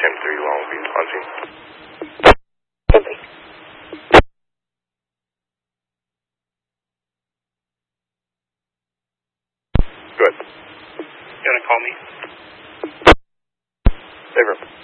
10-3 Long Beach, on scene. Good. You want to call me? Saver.